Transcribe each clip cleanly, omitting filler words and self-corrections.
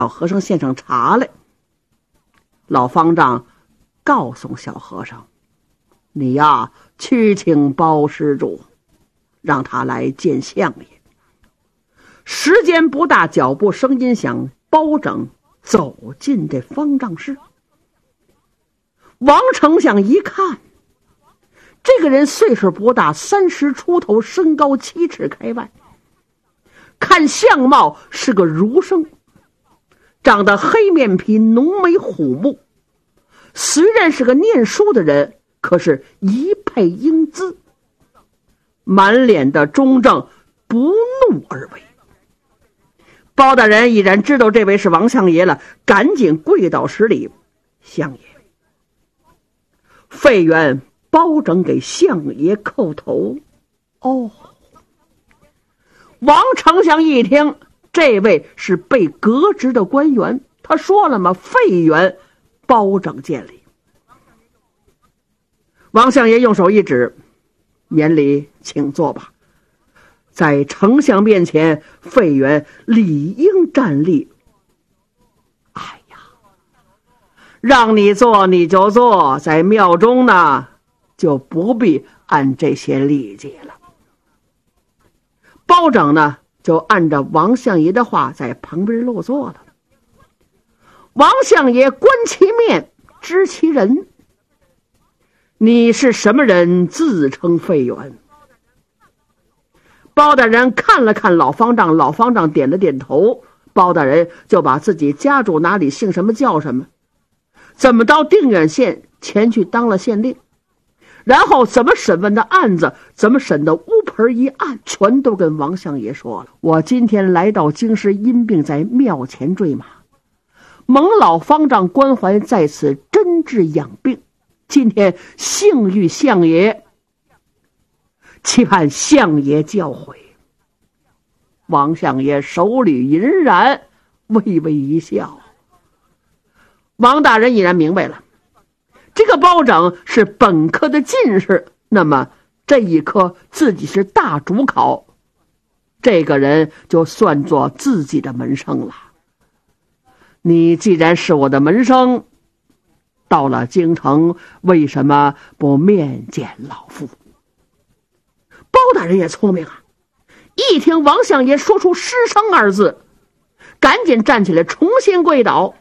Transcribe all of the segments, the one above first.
小和尚献上茶来。老方丈告诉小和尚，你呀，去请包施主，让他来见相爷。时间不大，脚步声音响，包拯走进这方丈室。王丞相一看，这个人岁数不大，30出头，身高7尺开外，看相貌是个儒生，长得黑面皮，浓眉虎目，虽然是个念书的人，可是一派英姿，满脸的忠正，不怒而为。包大人已然知道这位是王相爷了，赶紧跪倒施礼。相爷，费远包拯给相爷叩头。哦，王丞相一听，这位是被革职的官员，他说了吗？费远包拯见礼。王相爷用手一指，免礼，请坐吧。在丞相面前，费远理应站立。哎呀，让你坐你就坐，在庙中呢，就不必按这些礼节了。包拯呢，就按照王相爷的话在旁边落座了。王相爷观其面，知其人。你是什么人？自称费远。包大人看了看老方丈，老方丈点了点头。包大人就把自己家住哪里，姓什么叫什么，怎么到定远县前去当了县令，然后怎么审问的案子，怎么审的乌盆一案，全都跟王相爷说了。我今天来到京师，因病在庙前坠马，蒙老方丈关怀，在此诊治养病，今天幸遇相爷，期盼相爷教诲。王相爷手里隐然，微微一笑。王大人已然明白了，这个包拯是本科的进士，那么这一科自己是大主考，这个人就算作自己的门生了。你既然是我的门生，到了京城，为什么不面见老夫？包大人也聪明啊，一听王相爷说出师生二字，赶紧站起来重新跪倒。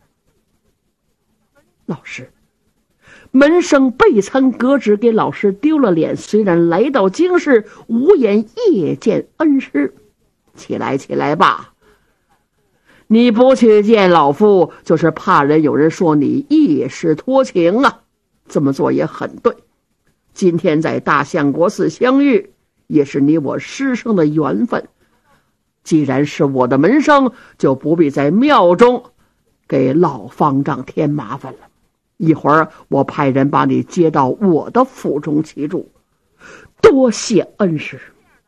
老师，门生备参革职，给老师丢了脸，虽然来到京师，无颜夜见恩师。起来起来吧，你不去见老夫，就是怕人有人说你夜事托情啊，这么做也很对。今天在大相国寺相遇，也是你我师生的缘分，既然是我的门生，就不必在庙中给老方丈添麻烦了。一会儿我派人把你接到我的府中齐住，多谢恩师。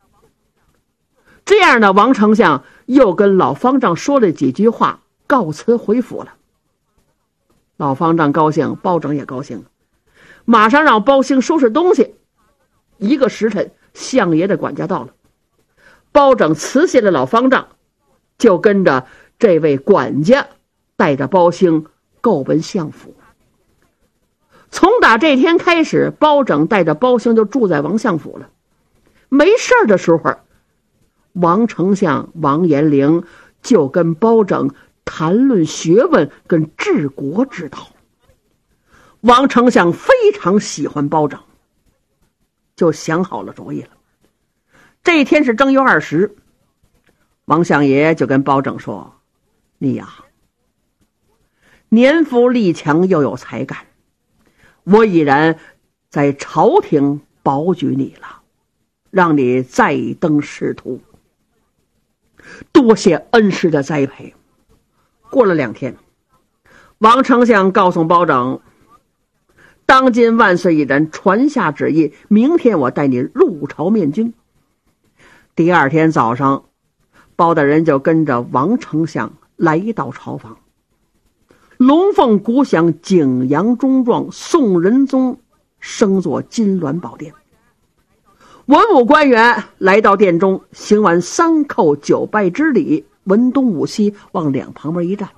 这样呢，王丞相又跟老方丈说了几句话，告辞回府了。老方丈高兴，包拯也高兴，马上让包兴收拾东西。一个时辰，相爷的管家到了，包拯辞谢了老方丈，就跟着这位管家带着包兴购奔相府。从打这天开始，包拯带着包兴就住在王相府了。没事的时候，王丞相王延龄就跟包拯谈论学问跟治国之道。王丞相非常喜欢包拯，就想好了主意了。这一天是正月20，王相爷就跟包拯说，你呀，年富力强又有才干，我已然在朝廷保举你了，让你再登仕途，多谢恩师的栽培。过了2天，王丞相告诉包拯，当今万岁已然传下旨意，明天我带你入朝面君。第2天早上，包大人就跟着王丞相来到朝房，龙凤鼓响，景阳钟状，宋仁宗升作金銮宝殿。文武官员来到殿中，行完3叩9拜之礼， 文东武西往两旁边一站。